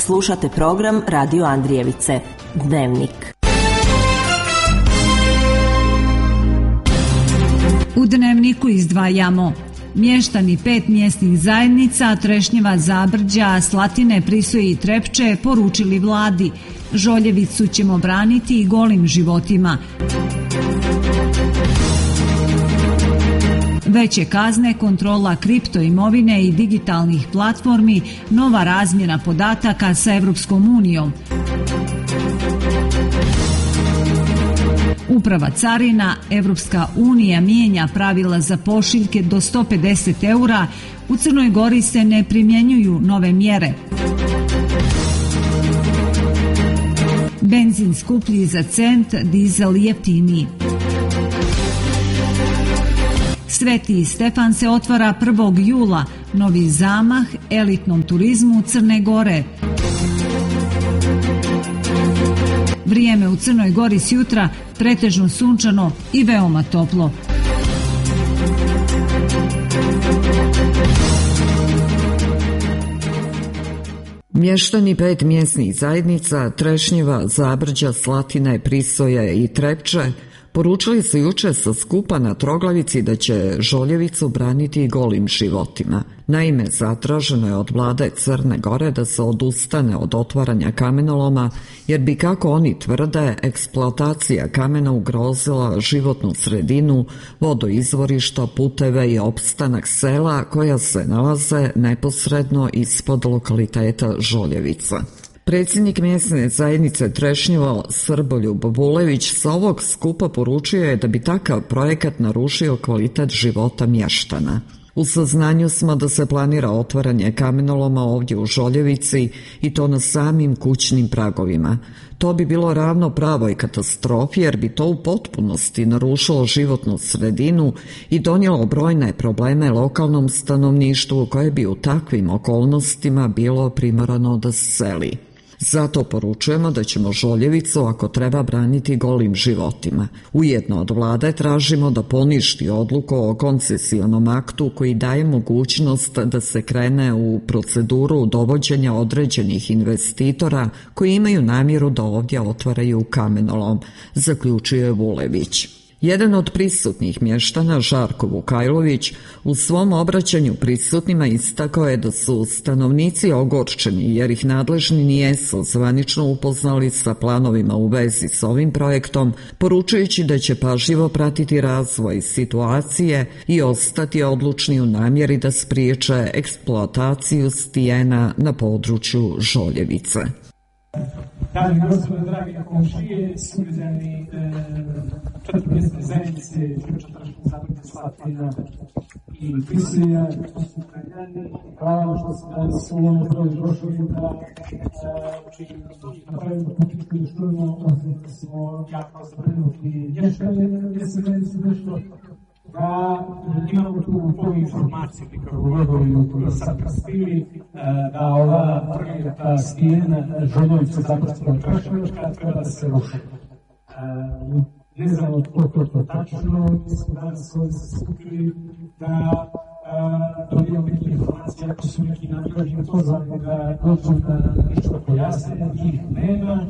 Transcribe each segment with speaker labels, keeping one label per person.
Speaker 1: Slušate program Radio Andrijevice, Dnevnik.
Speaker 2: U Dnevniku izdvajamo: mještani 5 mjesnih zajednica Trešnjeva, Zabrđa, Slatine, Prisoje i Trepče poručili vladi: Žoljevicu ćemo braniti i golim životima. Veće kazne, kontrola kripto imovine i digitalnih platformi, nova razmjena podataka sa Europskom unijom. Uprava carina, Europska unija mijenja pravila za pošiljke do 150 eura, u Crnoj Gori se ne primjenjuju nove mjere. Benzin skuplji za cent, dizel jeftiniji. Sveti Stefan se otvara 1. jula, novi zamah elitnom turizmu Crne Gore. Vrijeme u Crnoj Gori sjutra pretežno sunčano i veoma toplo.
Speaker 3: Mještani 5 mjesnih zajednica Trešnjeva, Zabrđa, Slatine, Prisoje i Trepče poručili su jučer sa skupa na Troglavici da će Žoljevicu braniti golim životima. Naime, zatraženo je od vlade Crne Gore da se odustane od otvaranja kamenoloma, jer bi, kako oni tvrde, eksploatacija kamena ugrozila životnu sredinu, vodoizvorišta, puteve i opstanak sela koja se nalaze neposredno ispod lokaliteta Žoljevica. Predsjednik mjesne zajednice Trešnjevo Srboljub Vulević sa ovog skupa poručio je da bi takav projekat narušio kvalitet života mještana. U saznanju smo da se planira otvaranje kamenoloma ovdje u Žoljevici i to na samim kućnim pragovima. To bi bilo ravno pravoj katastrofi, jer bi to u potpunosti narušilo životnu sredinu i donijelo brojne probleme lokalnom stanovništvu koje bi u takvim okolnostima bilo primorano da se seli. Zato poručujemo da ćemo Žoljevicu, ako treba, braniti golim životima. Ujedno od vlade tražimo da poništi odluku o koncesijnom aktu koji daje mogućnost da se krene u proceduru dovođenja određenih investitora koji imaju namjeru da ovdje otvaraju kamenolom, zaključuje Vulević. Jedan od prisutnih mještana, Žarko Vukajlović, u svom obraćanju prisutnima istakao je da su stanovnici ogorčeni jer ih nadležni nijesu zvanično upoznali sa planovima u vezi s ovim projektom, poručujući da će pažljivo pratiti razvoj situacije i ostati odlučni u namjeri da spriječe eksploataciju stijena na području Žoljevice.
Speaker 4: Dame i gospodo, dragi komšije, sugrađani 4 mjesne zajednice, Zabrđa, Slatina i Prisoja, hvala što ste danas u ovom broju došli da napravimo početku i štujemo, da smo jako zabrinuti mještanje mjesne zajednice nešto, da imamo tu polu informaciju kako govorili sad prastili, da ova projekta stijena Žoljevica Zabrđa Trešnjeva treba da se ruši. Ne znamo koliko to tačno, mi smo danas ovdje se skupili da dobijamo neke informacije, ako su neki nadležni pozvani da dođu da nešto pojasne, njih nema.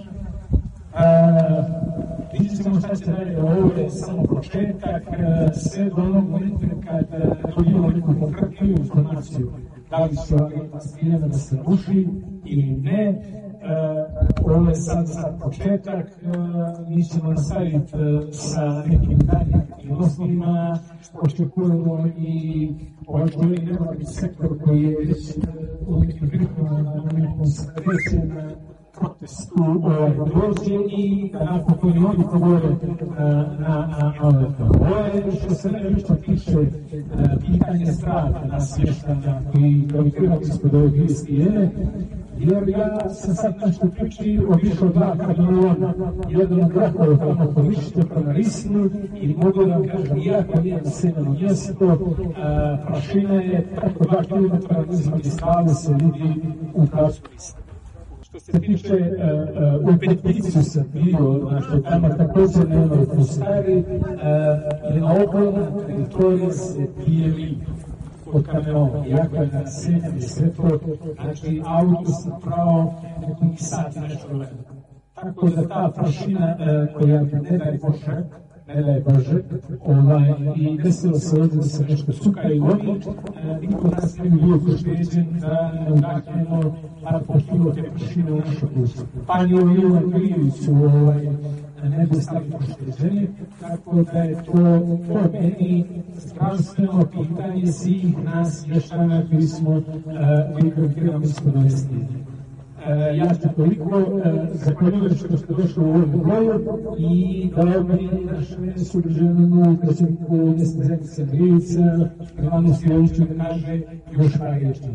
Speaker 4: Vidjet ćemo šta će dalje, ovo je samo početak, sve do onog momenta kad dobijemo neku konkretnu informaciju, da li će ova stijena da se ruši ili ne. Ovo je sad početak, mi ćemo nastaviti sa nekim daljim aktivnostima, očekujemo i ovaj čovjek nema biti sektor koji je već u nekim pripremama na nekom srećem protestu dođe i napokon i oni govore na ove to. Ovo je što se ne više tiče pitanje strata nas mještanja koji gravitiraju ispod ove dvije stijene, jer ja sam sad nešto priči obišao 2 kamenoloma, jedan od gradova tamo povišite prema Risnu i mogu da vam kažem, iako nije naseljeno mjesto, prašina je preko 2 km između skale se vidi u pravcu Risne. Što se tiče u Petniciju sam bio, znači tamo također nema atmosferi, na okolna teritorija se dijeli od kamiona, iako je na srednje svetlo, znači auto sam pravo nekih sati nešto vremena. Tako da ta prašina koja ne daje Bože, i desilo se ovdje da se nešto suka i vodi, niko nas ne bi bio pošteđen da ne udahnemo par kilo te prašine u našu kuću. Pa ni u Milan Miliviću ne bi stali pošteđeni, tako da je to meni zdravstveno pitanje svih nas mještana koji smo mi smo dovesti. Ja ću toliko zahvaljujem što ste došli u ovom broju i dao mi našem sugrađaninu, predsjedniku mjesne zajednice Andrijevica, Ivanu Stojiću da kaže još par riječi.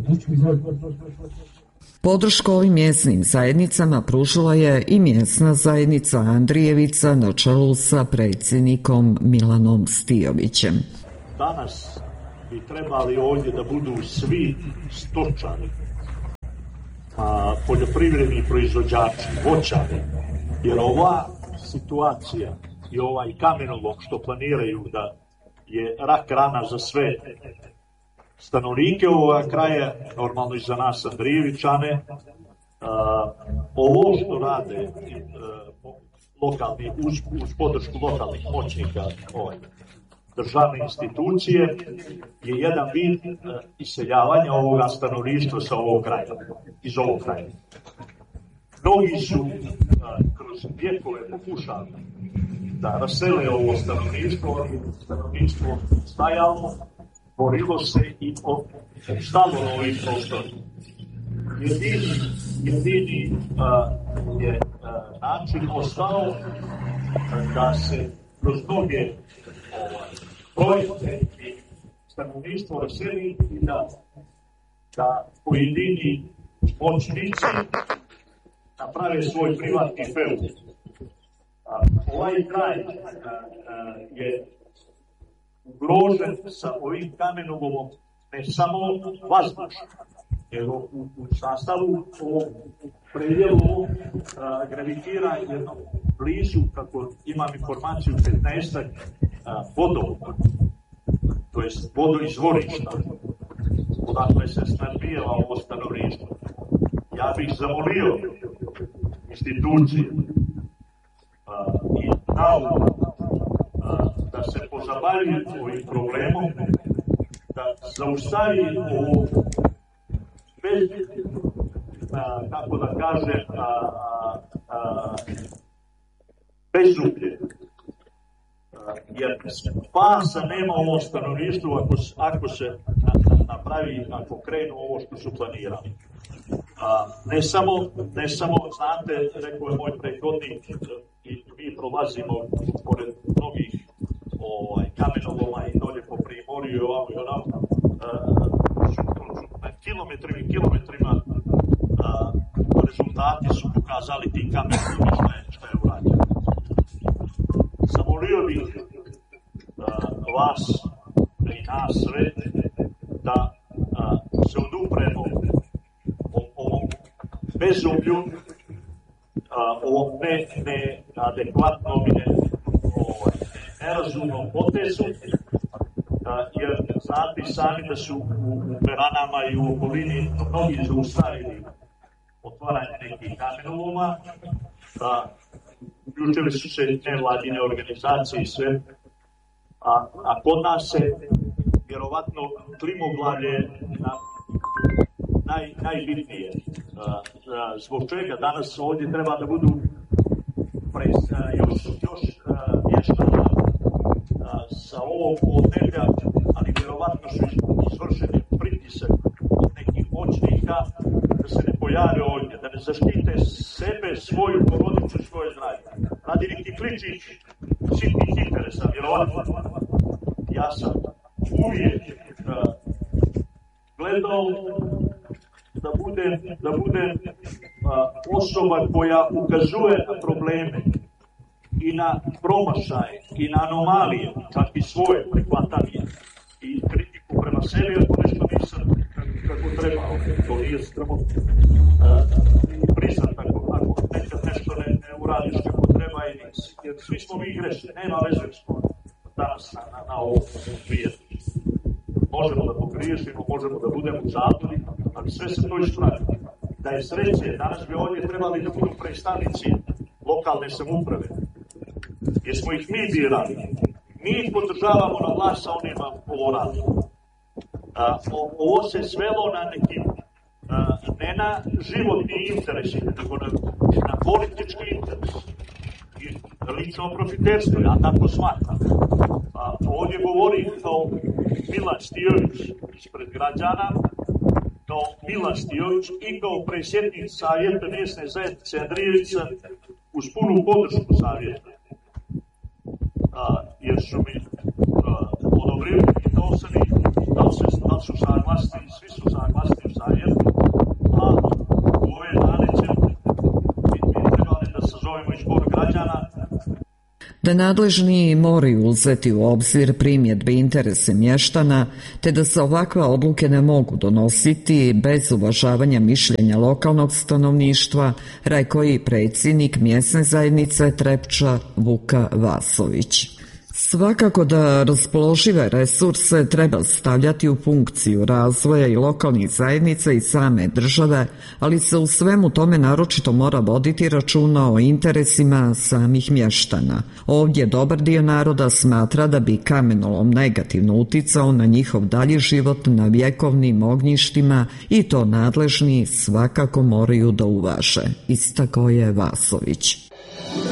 Speaker 3: Podršku ovim mjesnim zajednicama pružila je i mjesna zajednica Andrijevica na čelu sa predsjednikom Milanom Stijovićem.
Speaker 5: Danas bi trebali ovdje da budu svi stočari, poljoprivredni proizvođači, voćari, jer ova situacija i ovaj kamenolom što planiraju da je rak rana za sve stanovnike ovoga kraja, normalno i za nas Andrijevičane, ovo što rade lokalni, uz podršku lokalnih moćnika, državne institucije, je jedan vid iseljavanja ovoga stanovništva sa ovog kraja, iz ovog kraja. Mnogi su kroz vjekove pokušali da rasele ovo stanovništvo stajalo, borilo se i opstalo na ovim prostorima. Jedini je način ostao da se kroz mnoge projekte i stanovništvo raseli i da pojedini moćnici naprave svoj privatni feud. Ovaj kraj je ugrožen sa ovim kamenolomom ne samo vazdušno, nego u sastavu u predjelu gravitira jedno blizu, kako imam informaciju, 15 vodovoda, to je vodoizvorišta, odakle se snabdijeva ovo stanovništvo. Ja bih zamolio institucije i nauku da se pozabavi ovim problemom, da zaustavi ovo kako da kažem, bezublje. Jer spasa nema ovo stanovništvu ako se napravi, ako krenu ovo što su planirali. Ne samo, znate, rekao je moj prethodnik, i mi prolazimo pored mnogih kamenoloma i dolje po Primorju i ovamo i onamo, na kilometrima rezultati su pokazali ti kamenoloma šta je urađeno. Zamolio bih vas i nas sve da se odupremo ovom bezublju, ovom neadekvatnom i nerazumnom potezu, jer znate sami da su u Beranama i u okolini mnogi zaustavili otvaranje nekih kamenoloma, uključili su se nevladine organizacije i sve, a kod nas se vjerovatno klimoglavlje najbitnije. Zbog čega danas ovdje treba da budu još mještana sa ovog podneblja, ali vjerovatno su izvršeni pritisak od nekih moćnika da se ne pojave ovdje, da ne zaštite sebe, svoju porodicu, svoje zdravlje. Radi neki kličić sitnih interesa, vjerovatno. Ja sam uvijek gledao da bude osoba koja ukazuje na probleme i na promašaje i na anomalije, čak i svoje prihvatanje i kritiku prema sebi, ako nešto nisam kako trebao. To nije skromno priznat ako nekad nešto ne uradiš kako treba, jer svi smo mi grešni, nema veze smo danas na ovom svijetu. Možemo da pokrenemo griješimo, možemo da budemo u zabludi, ali sve se to ispravi. Da je sreće, danas bi ovdje trebali da budu predstavnici lokalne samouprave, jer smo ih mi birali. Mi ih podržavamo na vlast, a oni nam ovo radi. Ovo se svelo na neki, ne na životni interes, nego na politički interes. I lično profiterstvo, ja tako smatram. Ovdje govori kao Milan Stijović ispred građana, kao Milan Stijović i kao predsjednik savjeta mjesne zajednice Andrijevica uz punu podršku savjeta. Jer su mi odobrili i to sam ih, da li su saglasni, svi su saglasni u savjetu, a u ove dane će mi trebali da sazovemo izbor građana.
Speaker 3: Da nadležni moraju uzeti u obzir primjedbe i interese mještana, te da se ovakve odluke ne mogu donositi bez uvažavanja mišljenja lokalnog stanovništva, rekao je predsjednik mjesne zajednice Trepča Vuka Vasović. Svakako da raspoložive resurse treba stavljati u funkciju razvoja i lokalnih zajednica i same države, ali se u svemu tome naročito mora voditi računa o interesima samih mještana. Ovdje dobar dio naroda smatra da bi kamenolom negativno uticao na njihov dalji život na vjekovnim ognjištima i to nadležni svakako moraju da uvaže, istakao je Vasović.